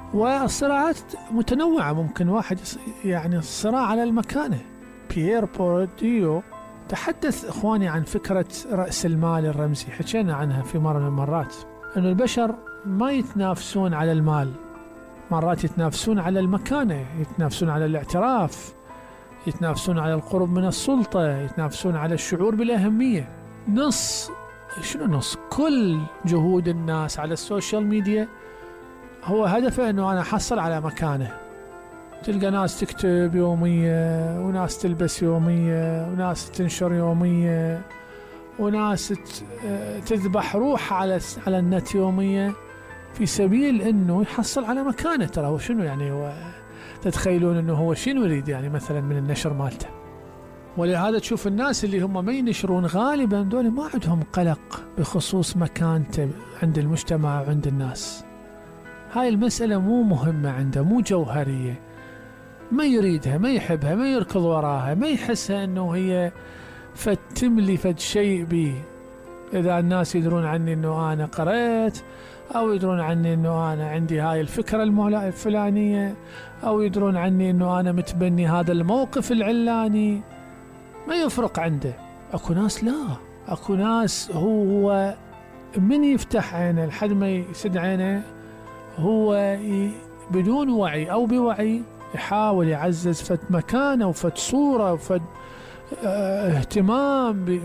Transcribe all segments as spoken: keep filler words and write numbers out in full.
والصراعات متنوعة، ممكن واحد يعني الصراع على المكانة. بيير بورديو تحدث إخواني عن فكرة رأس المال الرمزي، حكينا عنها في مرة من المرات، أنه البشر ما يتنافسون على المال، مرات يتنافسون على المكانة، يتنافسون على الاعتراف، يتنافسون على القرب من السلطة، يتنافسون على الشعور بالأهمية. نص شنو نص كل جهود الناس على السوشيال ميديا هو هدفه أنه أنا أحصل على مكانة. تلقى ناس تكتب يومية، وناس تلبس يومية، وناس تنشر يومية، وناس تذبح روح على على النت يومية في سبيل أنه يحصل على مكانة. ترى هو شنو يعني، هو تتخيلون أنه هو شنو يريد يعني مثلا من النشر مالته؟ ولهذا تشوف الناس اللي هم ما ينشرون غالبا دول ما عندهم قلق بخصوص مكانته عند المجتمع وعند الناس. هاي المسألة مو مهمة عنده، مو جوهرية، ما يريدها، ما يحبها، ما يركض وراها، ما يحسها أنه هي فتملي فد شيء بي. إذا الناس يدرون عني أنه أنا قرأت، أو يدرون عني أنه أنا عندي هاي الفكرة الفلانية، أو يدرون عني أنه أنا متبني هذا الموقف العلاني، ما يفرق عنده. أكو ناس لا، أكو ناس هو من يفتح عينه لحد ما يسد عينه هو بدون وعي أو بوعي يحاول يعزز فد مكانه وفد صورة وفد اه اهتمام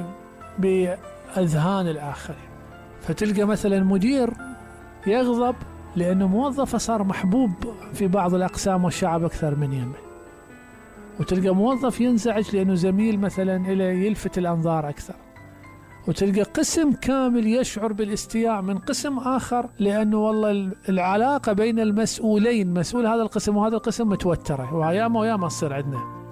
بأذهان الآخرين. فتلقى مثلا مدير يغضب لأنه موظفه صار محبوب في بعض الأقسام والشعب أكثر من يمه، وتلقى موظف ينزعج لأنه زميل مثلا إلى يلفت الأنظار أكثر، وتلقى قسم كامل يشعر بالاستياء من قسم آخر لأنه والله العلاقة بين المسؤولين، مسؤول هذا القسم وهذا القسم متوترة، وياما وياما تصير عندنا.